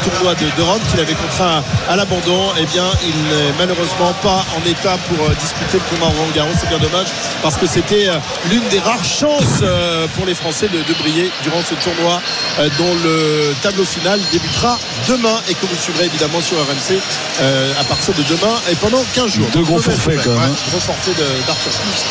tournoi de Rome qu'il avait contraint à l'abandon. Eh bien, il n'est malheureusement pas en état pour disputer le tournoi Roland-Garros. C'est bien dommage parce que c'était l'une des rares chances pour les Français de briller durant ce tournoi dont le tableau final débutera demain et que vous suivrez évidemment sur RMC à partir de demain et pendant 15 jours. Deux gros forfaits quand même. Gros forfait d'Arthur Fils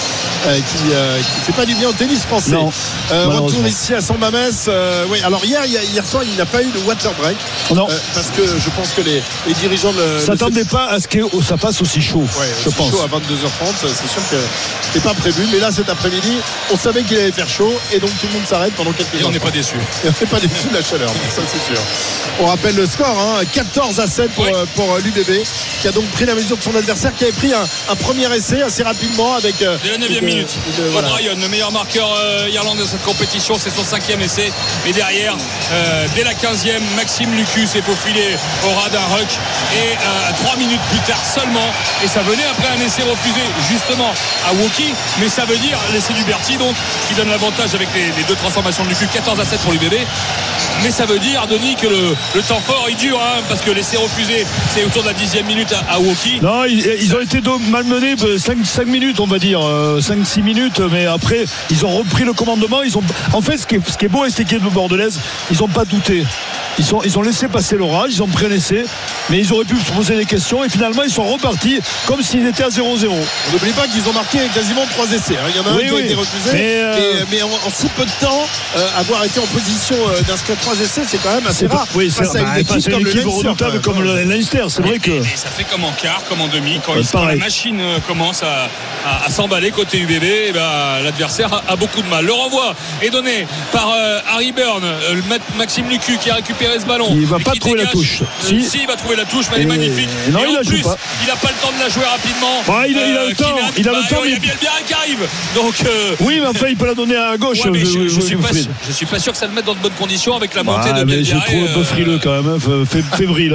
qui fait pas du bien au tennis français. Retour ici à San Mamés. Oui, alors hier soir il n'a pas eu de water break. Parce que je pense que les dirigeants ne s'attendaient pas à ce que ça passe aussi chaud. Je pense chaud à 22h30, c'est sûr que c'était pas prévu, mais là cet après-midi on savait qu'il allait faire chaud et donc tout le monde s'arrête pendant quelques instants. Et on n'est pas déçu. On n'est pas déçu de la chaleur, ça c'est sûr. On rappelle le score, 14-7 pour l'UBB qui a donc pris la mesure de son adversaire, qui avait pris un premier essai assez rapidement avec dès la 9e minute. O'Brien, le meilleur marqueur irlandais de cette compétition, c'est son 5e essai. Et derrière, dès la 15e, Maxime Lucu s'est faufilé au ras d'un ruck. Et 3 minutes plus tard seulement, et ça venait après un essai refusé justement à Woki, mais ça veut dire l'essai du Berti donc qui donne l'avantage avec les deux transformations de Lucu, 14-7 pour l'UBB. Mais ça veut dire, Denis, que le temps fort il dure, parce que l'essai refusé c'est autour de la 10e minute à Woki. Non, ils ont été malmenés 5 minutes on va dire, 5-6 minutes, mais après ils ont repris le commandement. En fait ce qui est beau avec cette équipe bordelaise, ils n'ont pas douté. Ils ont laissé passer l'orage, ils ont pris un essai, mais ils auraient pu se poser des questions et finalement ils sont repartis comme s'ils étaient à 0-0. On n'oublie pas qu'ils ont marqué quasiment 3 essais. Il y en a un qui a été refusé, mais en si peu de temps, avoir été en position d'inscrire 3 essais, c'est quand même assez rare. Oui, face à une équipe redoutable comme le Leinster. C'est vrai que ça fait comme en quart, comme en demi, quand la machine commence à s'emballer côté UBB, et l'adversaire a beaucoup de mal. Le renvoi est donné par Harry Byrne, Maxime Lucu qui a récupéré ce ballon. Il va pas trouver la touche. Si, il va trouver la touche, mais elle est magnifique. Non, et il en plus, pas. il n'a pas le temps de la jouer rapidement. Il a le temps. Il a le temps. Il y a Bielbiarré qui arrive. Donc, oui, mais enfin, il peut la donner à gauche. Ouais, je suis pas sûr que ça le mette dans de bonnes conditions avec la montée de Bielbiaré. Je trouve un peu frileux quand même. Fébrile,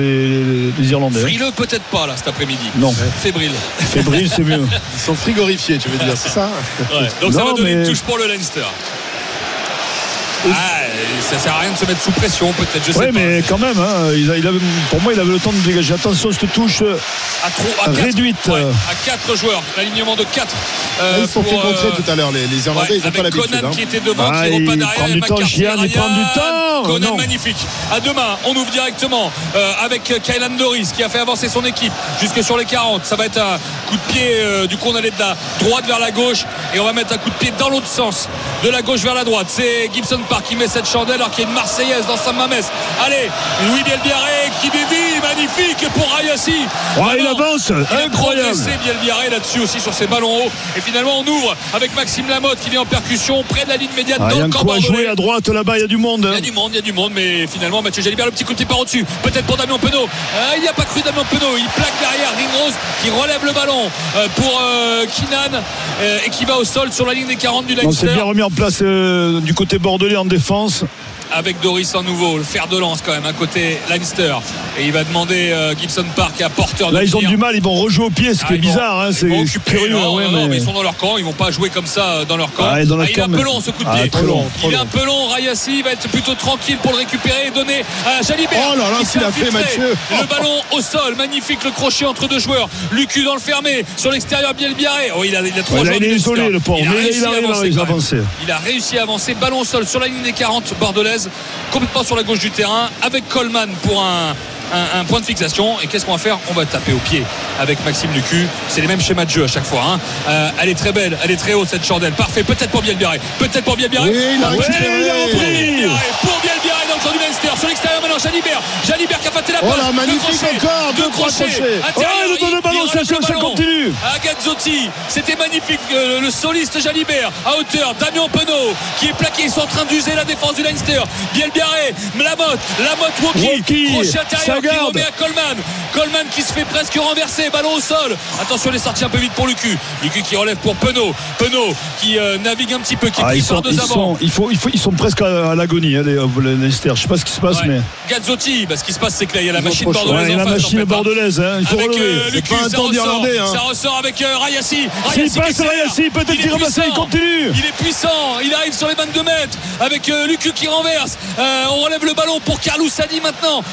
les Irlandais. Frileux, peut-être pas là cet après-midi. Non. Fébrile, c'est mieux. Ils sont frigorifiés, tu veux dire, c'est ça? Donc ça va donner une touche pour le Leinster. Ça sert à rien de se mettre sous pression, peut-être, je sais pas. Oui, mais quand même, pour moi, il avait le temps de dégager. Attention, cette touche réduite. À 4 joueurs, l'alignement de 4. Ils se sont fait contrer tout à l'heure, les Irlandais, ils n'ont pas l'habitude. Conan qui était devant, qui repart derrière. Il prend du temps. Conan magnifique. À demain, on ouvre directement avec Kylan Doris qui a fait avancer son équipe jusque sur les 40. Ça va être un coup de pied. Du coup, on allait de la droite vers la gauche et on va mettre un coup de pied dans l'autre sens, de la gauche vers la droite. C'est Gibson Park qui met cette chandelle alors qu'il y a une Marseillaise dans San Mamés. Allez, Louis Bielbiaré qui dévie, magnifique pour Rayassi. Il avance, incroyable. C'est Bielbiaré là-dessus aussi sur ses ballons hauts. Et finalement, on ouvre avec Maxime Lamotte qui vient en percussion près de la ligne médiane dans le camp bordelais. Il y a quoi jouer à droite là-bas, il y a du monde. Il y a du monde, mais finalement Mathieu Jalibert, le petit coup de pied par au-dessus, peut-être pour Damien Penaud. Il n'y a pas cru Damien Penaud, il plaque derrière Ringrose qui relève le ballon pour Keenan et qui va au sol sur la ligne des 40 du Leinster. C'est bien remis en place du côté bordelais en défense. Avec Doris en nouveau, le fer de lance quand même, à côté Leinster. Et il va demander Gibson Park à porteur de là, ils ont du mal, ils vont rejouer au pied, ce qui est bizarre. C'est curieux. Mais ils sont dans leur camp, ils vont pas jouer comme ça dans leur camp. Il est un peu long ce coup de pied. Il est un peu long, Rayassi va être plutôt tranquille pour le récupérer et donner à Jalibert. Oh là là, qu'il a fait Mathieu. Le ballon au sol, magnifique le crochet entre deux joueurs. Lucu dans le fermé, sur l'extérieur Bielbiaré. Il a 3 joueurs. Il est isolé le pauvre, mais il arrive à avancer. Il a réussi à avancer, ballon au sol sur la ligne des 40 bordelaise, complètement sur la gauche du terrain, avec Coleman pour un point de fixation. Et qu'est-ce qu'on va faire? On va taper au pied avec Maxime Lucu. C'est les mêmes schémas de jeu à chaque fois. Elle est très belle, elle est très haute cette chandelle. Parfait, peut-être pour Bielbiaré. Oui, il a repris. Pour Bielbiaré dans le camp du Leinster. Sur l'extérieur maintenant, Jalibert qui a faté la passe. Oh là, magnifique encore, deux crochets. Le ballon, ça continue. À Gazzotti, c'était magnifique. Le soliste Jalibert à hauteur. Damien Penaud qui est plaqué. Ils sont en train d'user la défense du Leinster. Bielbiaré, Lamotte, Woki. Crochet intérieur qui remet à Coleman qui se fait presque renverser. Ballon au sol. Attention, elle est sortie un peu vite pour Lucu qui relève pour Penaud qui navigue un petit peu, qui est pris par deux avant. Ils sont presque à l'agonie, les Leinster. Je sais pas ce qui se passe, mais Gazzotti, ce qui se passe, c'est que là il y a la machine bordelaise. La machine bordelaise, il faut relever. Lucu, ça ressort avec Rayassi. S'il passe Rayassi, peut-être qu'il repasse, il continue. Il est puissant, il arrive sur les 22 mètres avec Lucu qui renverse. On relève le ballon pour Carlou Sadi maintenant.